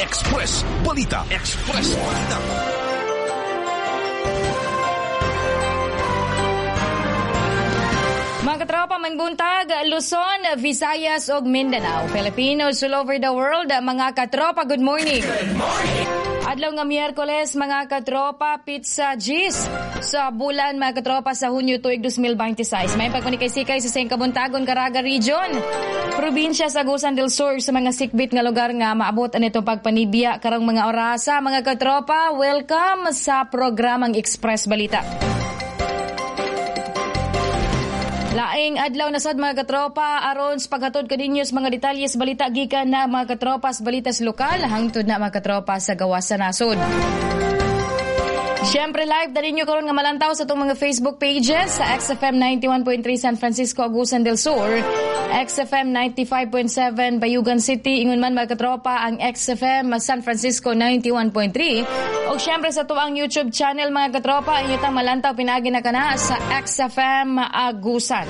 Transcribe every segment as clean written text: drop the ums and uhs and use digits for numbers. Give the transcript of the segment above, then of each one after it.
Express Balita. Express Balita. Mga katropa, magbuntag, Luzon, Visayas ug Mindanao. Filipinos all over the world, mga katropa, good morning. Good morning. Adlaw nga Miyerkules, mga katropa, Pizza G's sa bulan, mga katropa, sa Hunyo tuig 2026. May pagpanikay-sikay sa Seng Kabuntagon, Caraga Region, probinsya sa Agusan del Sur, sa mga sikbit nga lugar nga maabot anitong pagpanibya karang mga orasa. Mga katropa, welcome sa programang Express Balita. Laing adlaw na sad mga katropa, aron sa paghatod kadinyo sa mga detalyes balita gikan na mga katropa sa balitas lokal hangtod na mga katropa sa gawas sa nasod. Siyempre live dali nyo karon nga malantaw sa itong mga Facebook pages sa XFM 91.3 San Francisco, Agusan del Sur, XFM 95.7 Bayugan City, ingon man mga katropa ang XFM San Francisco 91.3, o siyempre sa tuang YouTube channel mga katropa, inyo tang malantaw pinagi na kana sa XFM Agusan.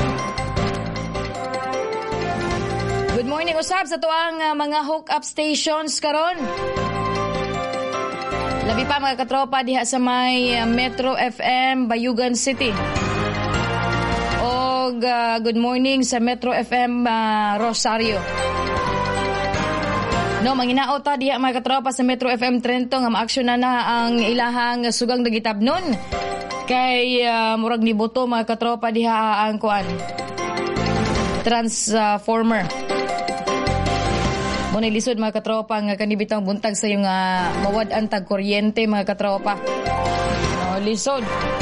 Good morning usab sa tuang mga hook-up stations karon. Labi pa mga katropa diha sa may Metro FM Bayugan City. O good morning sa Metro FM Rosario. No, manginaot ta diha mga katropa sa Metro FM Trento nga ma-action na ang ilahang sugang nagitabnon. Kay murag ni boto mga katropa diha ang kuan. Transformer. Muna lisod mga katropa nga kanibitang buntag sa yung mawad-an tag kuryente mga katropa. Lisod.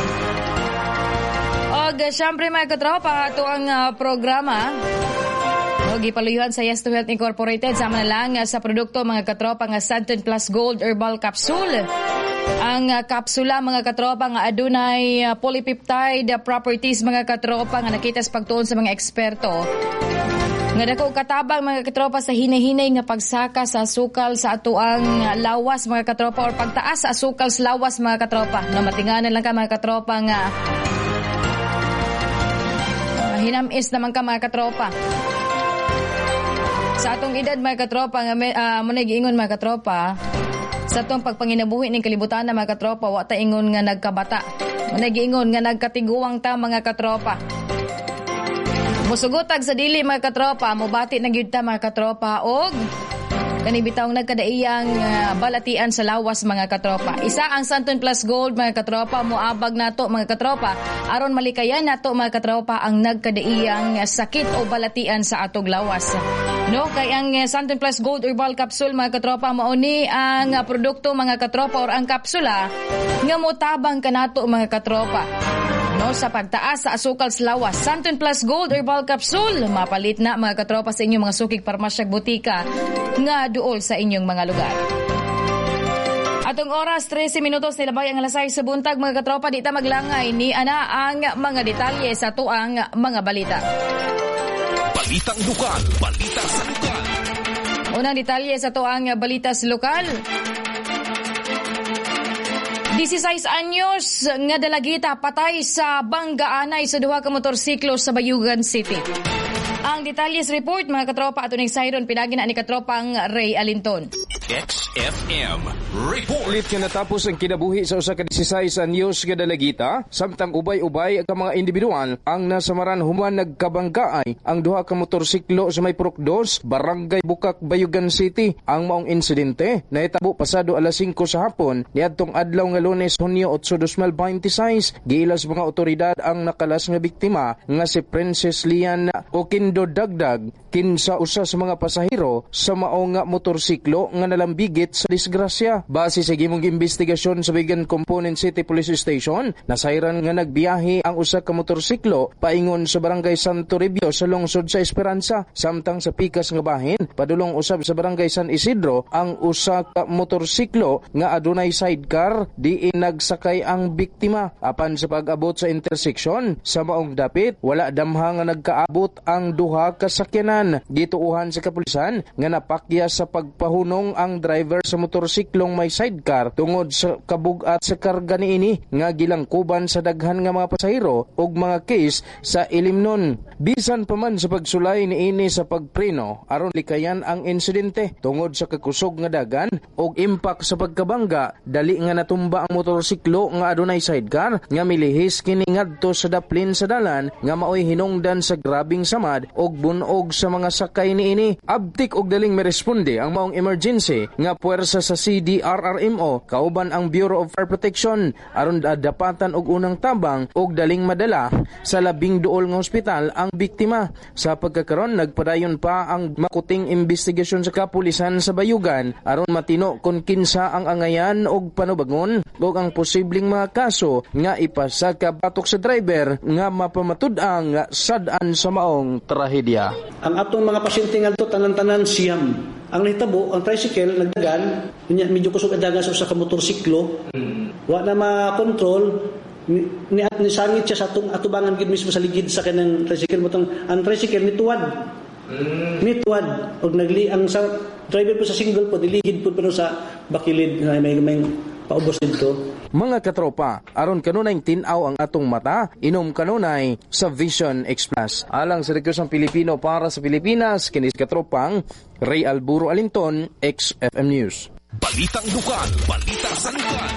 Og syempre mga katropa, ito ang programa. Gipaluyuhan sa Yes to Health Incorporated sama na lang sa produkto mga katropa nga Santon Plus Gold Herbal Capsule. Ang kapsula mga katropa nga adunay polypeptide properties mga katropa nga nakita sa pagtuon sa mga eksperto. Nga dako katabang mga katropa sa hinay-hinay nga pagsaka sa asukal sa atuang lawas mga katropa or pagtaas sa asukal sa lawas mga katropa. No, matinganan lang ka mga katropa nga hinamis naman ka mga katropa. Sa atong edad mga katropa nga muna giingon mga katropa, sa atong pagpanginabuhi ning kalibutan na mga katropa, wa ta ingon nga nagkabata. Muna giingon nga nagkatiguang ta mga katropa. Musugotag sa dili mga katropa, mubati na gyud ta mga katropa og kanibitawng nagkadaiyang balatian sa lawas mga katropa. Isa ang Santon Plus Gold mga katropa, muabag nato mga katropa aron malikayan nato mga katropa ang nagkadaiyang sakit o balatian sa atog lawas. No, kay ang Santon Plus Gold Herbal Capsule mga katropa mao ni ang produkto mga katropa or ang kapsula nga motabang kanato mga katropa. No, sa pagtaas sa asukal sa lawas. Santon Plus Gold Herbal Capsule, mapalit na mga katropa sa inyong mga sukig parmasyak butika nga duol sa inyong mga lugar. Atong oras 13 minutos nilabay ang alas 6 sa buntag mga katropa, di ta maglangay ni ana ang mga detalye sa tuang mga balita. Balitang lokal, balita sa lokal. Unang detalye sa tuang balita sa lokal. 16 anyos nga dalagita patay sa banggaanay sa duha ka motorsiklo sa Bayugan City. Ang detalles report mga katropa ato ning sayron pinagi na ni katropang Ray Alinton. XFM Report. Ulit nga natapos ang kinabuhi sa usa ka 16 anyos nga dalagita, samtang ubay-ubay ang mga individual ang nasamaran human nagkabanggaay ang duha ka motorsiklo sa may Purok 2, Barangay Bukak, Bayugan City. Ang maong insidente nahitabo pasado alas 5 sa hapon niadtong adlaw nga Lunes, Hunyo 8, 2026. Giilas mga otoridad ang nakalas nga biktima nga si Princess Lian Okindo Dagdag kinsa usa sa mga pasahero sa maong nga motorsiklo nga nalambigit sa disgrasya. Base sa gimong investigasyon sa Bigan Component City Police Station, nasayran nga nagbiyahe ang usa ka motorsiklo paingon sa Barangay Santo Rebio sa lungsod sa Esperanza, samtang sa pikas nga bahin padulong usab sa Barangay San Isidro ang usa ka motorsiklo nga adunay sidecar diin nagsakay ang biktima. Apan sa pag-abot sa intersection sa maong dapit, wala damha nga nagkaabot ang duha ka sakyanan. Gituuhan sa kapulisan nga napakya sa pagpahunong ang ang driver sa motorsiklong may sidecar tungod sa kabugat sa karga niini nga gilangkuban sa daghan nga mga pasahero ug mga case sa ilimnon. Bisan pa man sa pagsulay niini sa pagpreno aron likayan ang insidente tungod sa kakusog nga dagan ug impact sa pagkabangga, dali nga natumba ang motorsiklo nga adunay sidecar nga milihis kini ngadto sa daplin sa dalan nga maoy hinungdan sa grabing samad ug bunog sa mga sakay niini. Abtik og daling meresponde ang maong emergency nga puwersa sa CDRRMO kauban ang Bureau of Fire Protection aron adapatan og unang tabang og daling madala sa 12 nga ospital ang biktima. Sa pagkakaron nagpadayon pa ang makuting investigasyon sa kapulisan sa Bayugan aron matino kung kinsa ang angayan og panubangon ug ang posibleng mga kaso nga ipasa ka batok sa driver nga mapamatud-ang sad-an sa maong trahedya. Ang atong mga pasyente nga tanan-tanan siyam. Ang nahitabo, ang tricycle nagdagan, medyo kusog ang dagan sa usa ka motorsiklo. Wa na ma-control ni sangit siya sa atubangan gid mismo sa ligid sa kanang tricycle mo ang tricycle nituwad og nagli ang sa driver po sa single po diligid po pero sa bakilid na may paubos dito. Mga katropa, aron kanunay tin-aw ang atong mata, inom kanunay sa Vision X Plus. Alang sa Rekyosang Pilipino para sa Pilipinas, kinis katropang Ray Alburo Alinton, XFM News. Balitang Dukan, balita sa lugar.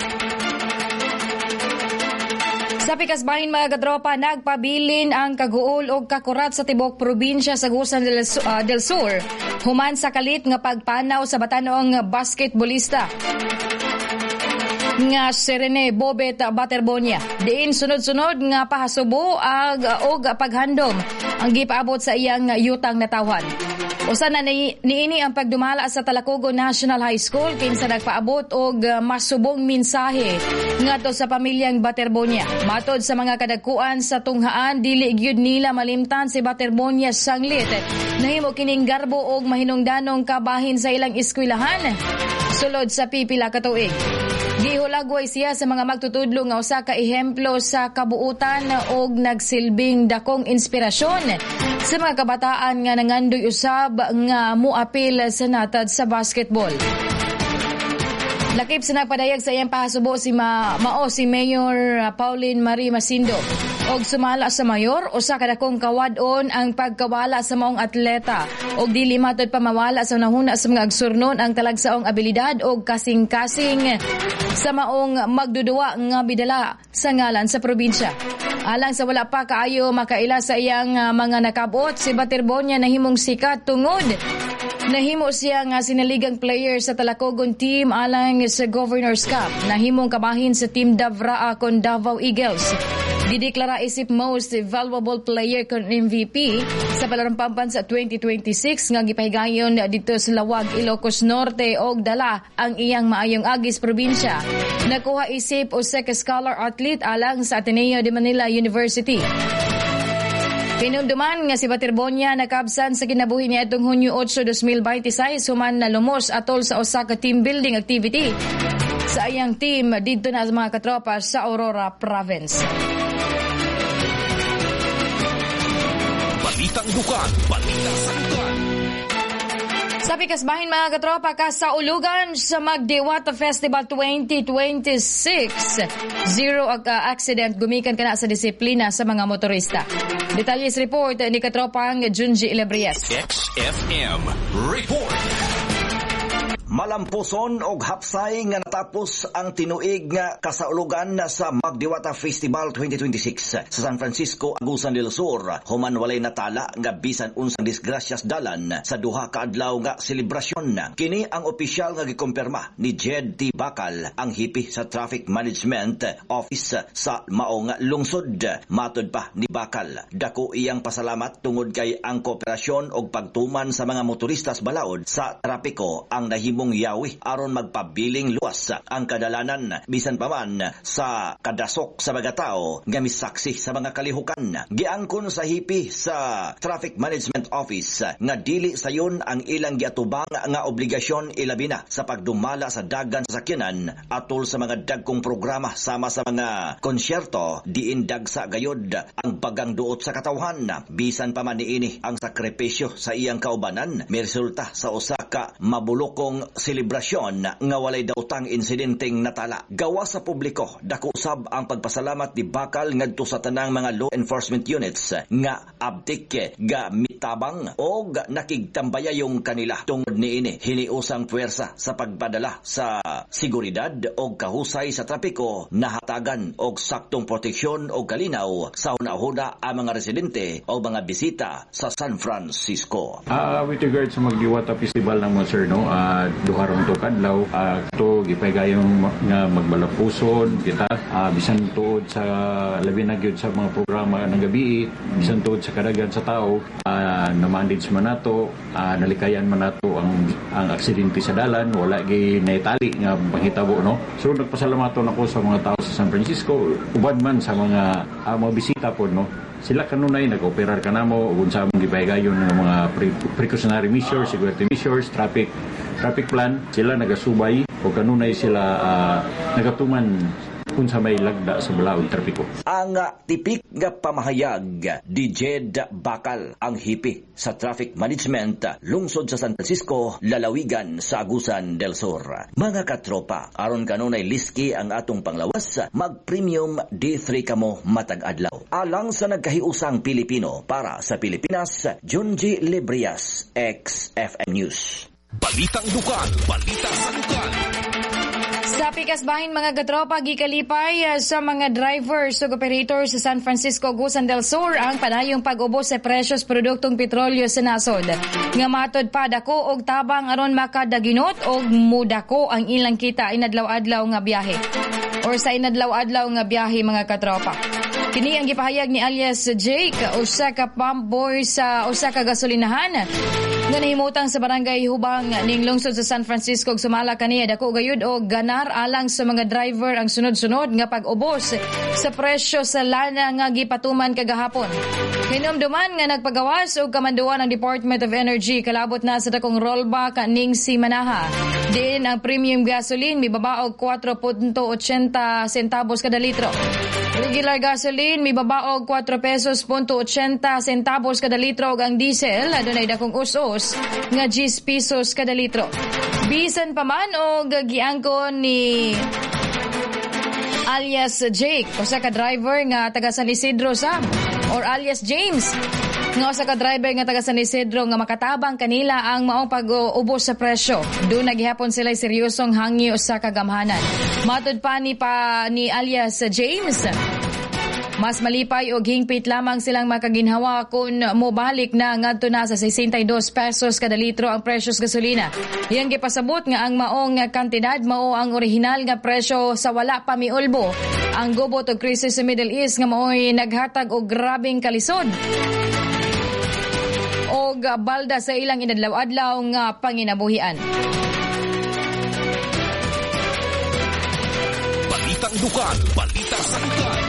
Sa pikasbahin mga katropa, nagpabilin ang kaguol o kakurat sa tibok probinsya sa Agusan del Sur human sa kalit nga pagpanaw sa batanong basketballista nga Serene Bobet Baterbonia. Diin sunod-sunod nga pahasubo og paghandom ang gipaabot sa iyang yutang na tawhan. Usa na niini ang pagdumala sa Talacogo National High School kinsa nagpaabot og masubong mensahe ngadto sa pamilyang Baterbonia. Matod sa mga kadagkuan sa tunghaan, dili gyud nila malimtan si Baterbonia sanglit. Nahimo kining garbo og mahinungdanong kabahin sa ilang eskwelahan sulod sa pipila ka tuig. Gihulagway siya sa mga magtutudlo nga usa ka ehemplo sa kabuutan og nagsilbing dakong inspirasyon sa mga kabataan nga nangandoy usab nga muapil sa natad sa basketball. Lakip sa nagpadayag sa iyang pahasubo si Mayor Pauline Marie Masindo. Og sumala sa mayor, usa ka dakong kawadon ang pagkawala sa maong atleta og dili matod pa mawala sa nahuna sa mga agsurnon ang talagsaong abilidad og kasing-kasing sa maong magdudua nga bidala sa ngalan sa probinsya. Alang sa wala pa kaayo makaila sa iyang mga nakabot, si Baterbonia nahimong sikat tungod nahimo siya nga sinaligang player sa Talacogon team alang sa Governor's Cup. Nahimong kabahin sa Team Davraa kon Davao Eagles. Dideklara isip most valuable player kon MVP sa palarong pambansa 2026 nga gipahigayon dito sa Lawag, Ilocos Norte og dala ang iyang maayong agis probinsya. Nakuha isip usa ka scholar athlete alang sa Ateneo de Manila University. Pinunduman nga si Baterbonia nakabsan sa kinabuhi niya itong Hunyo 8, 2026 human na lumos atol sa usa ka team building activity sa iyang team dito na sa mga katropa sa Aurora Province. Balitang Dukan, balita sa lugar. Sa pikasbahin mga katropa, kasaulugan sa Magdiwata Festival 2026. Zero accident gumikan kana sa disiplina sa mga motorista. Detalyes report ni katropang Junji Lebrias. XFM Report. Malampuson og hapsay nga natapos ang tinuig nga kasaulugan sa Magdiwata Festival 2026 sa San Francisco, Agusan del Sur. Human walay natala nga bisan unsang disgrasyas dalan sa duha ka adlaw nga selebrasyon. Kini ang opisyal nga gikumpirma ni Jed T. Bacal, ang hipi sa Traffic Management Office sa maong lungsod. Matod pa ni Bacal, dako iyang pasalamat tungod kay ang kooperasyon og pagtuman sa mga motoristas balaod sa trapiko ang nahimong yawi aron magpabiling luwas ang kadalanan bisan pa man sa kadasok sa mga tao nga misaksi sa mga kalihukan. Giangkon sa hipi sa Traffic Management Office nga dili sayon ang ilang giatubang nga obligasyon ilabi na sa pagdumala sa dagan sa sakyanan atol sa mga dagkong programa sama sa mga konsyerto diin dagsa gayod ang bagang duot sa katawhan. Bisan pa man niini ang sakripisyo sa iyang kaubanan may resulta sa usa ka mabulokong selebrasyon nga walay daotang insidenteng natala. Gawa sa publiko, dako usab ang pagpasalamat ni Bacal ngadto sa tanang mga law enforcement units nga abtik ga mitabang o nakigtambaya yung kanila. Tungod niini hiniusang puwersa sa pagpadala sa seguridad o kahusay sa trapiko, nahatagan og saktong proteksyon o kalinaw sa hunahuna ang mga residente o mga bisita sa San Francisco. With regard sa Magdiwata Festival ng mga sir, duharong to kadlaw, ito gipaygayon nga magbalapuson kita, bisan tuod sa labi na gyud sa mga programa ng gabi, bisan tuod sa kadagan sa tao, na-manage man nato, nalikayan man nato ang aksidente sa dalan, wala gi naitali nga panghitabo, no? So nagpasalamaton ako sa mga tao sa San Francisco, ubad man sa mga bisita po, no? Sila kanunay nag-operar kanamo ug unsa mong gipaygayon ng mga precautionary measures, security measures, traffic plan, sila nagasubay o kanunay sila nagatuman kung sa may lagda sa balaod trapiko. Ang tipik nga pamahayag di Jed Bacal, ang hipi sa traffic management lungsod sa San Francisco, lalawigan sa Agusan del Sur. Mga katropa, aron kanunay liski ang atong panglawas, mag-premium D3 kamo matag adlaw. Alang sa nagkahiusang Pilipino para sa Pilipinas, Junji Librias, XFM News. Balitang Dukan, balita sa Dukan. Sa pikasbahin mga katropa, gikalipay sa mga drivers ug operators sa San Francisco, Agusan del Sur ang padayong pag-ubos sa presyos produktong petrolyo sa nasod. Nga matod pa dako og tabang aron makadaginot og mudako ang ilang kita inadlaw-adlaw nga biyahe. Or sa inadlaw-adlaw nga biyahe mga katropa. Kini ang gipahayag ni alias Jake, usa ka pump boy sa usa ka gasolinahan nga nahimutang sa barangay Hubang ning lungsod sa San Francisco. Sumala kaniya dako gayud og ganar alang sa mga driver ang sunod-sunod nga pag-ubos sa presyo sa lana nga gipatuman kagahapon. Hinumduman nga nagpagawas og kamanduan ng Department of Energy kalabot na sa dakong rollback ning si Manaha. Diin ang premium gasoline mibaba og 4.80 centavos kada litro. Regular gasoline mibaba og 4 pesos .80 centavos kada litro ug ang diesel adunay dakong us-us nga 10 pesos kada litro. Bisan pa man og giangkon ni alias Jake, usa ka driver nga taga San Isidro Sam, or alias James, nga usa ka driver nga taga San Isidro nga makatabang kanila ang maong pag-ubos sa presyo. Doon naghihapon sila seryosong hangyo sa kagamhanan. Matud pa ni alias James, mas malipay o hingpit lamang silang makaginhawa kung mobalik na ngadto na sa 62 pesos kada litro ang presyos gasolina. Iyang gipasabot nga ang maong kantidad mao ang orihinal nga presyo sa wala pa miulbo. Ang gubot og krisis sa Middle East nga mao'y naghatag og grabing kalisod og balda sa ilang inadlaw-adlaw nga panginabuhian. Balitang Dukan, balita sa Dukan.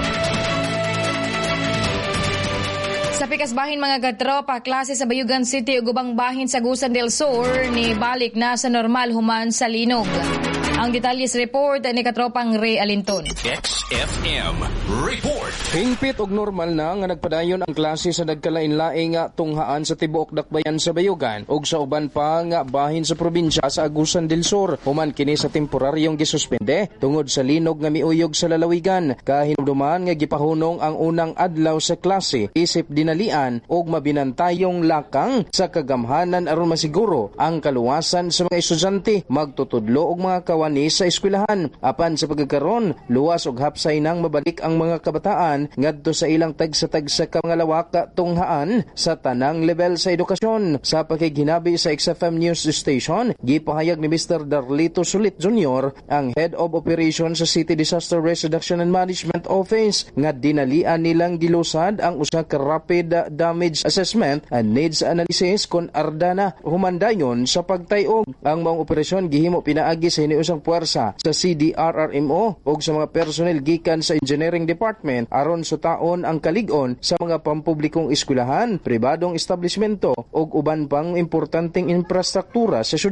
Sa pikasbahin mga katropa, klase sa Bayugan City ug ubang bahin sa Agusan del Sur ni balik na sa normal human sa linog. Ang detalles report ni katropang Ray Alinton. XFM Report. Hingpit og normal na nga nagpadayon ang klase sa nagkalain-laing nga tunghaan sa tibuok dakbayan sa Bayugan ug sa uban pa nga bahin sa probinsya sa Agusan del Sur. Human kini sa temporaryong gisuspende tungod sa linog nga miuyog sa lalawigan. Kahinumduman nga gipahunong ang unang adlaw sa klase isip dinalian og mabinantayong lakang sa kagamhanan aron masiguro ang kaluwasan sa mga estudyante magtutudlo og mga kawani sa eskwelahan. Apan sa pagkakaron, luwas og hapsay nang mabalik ang mga kabataan ngadto sa ilang tagsa-tagsa ka mga lawak tunghaan sa tanang level sa edukasyon. Sa pakiginabi sa XFM News Station, gipahayag ni Mr. Darlito Sulit Jr., ang Head of Operations sa City Disaster Risk Reduction and Management Office, nga dinalian nilang gilusad ang usa ka rapid damage assessment and needs analysis kon ardana humandayon sa pagtayog. Ang mga operasyon gihimo pinaagi sa hiniusang puwersa sa CDRRMO ug sa mga personnel gikan sa Engineering Department aron sutaon ang kalig-on sa mga pampublikong eskwelahan, pribadong establishmento ug uban pang importanteng infrastruktura sa